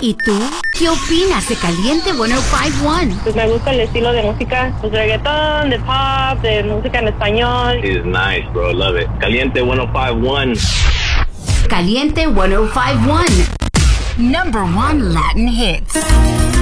¿Y tú? ¿Qué opinas de Caliente 105.1? Pues me gusta el estilo de música, pues reggaetón, de pop, de música en español. It's nice, bro. Love it. Caliente 105.1. Caliente 105.1. Number 1 Latin hits.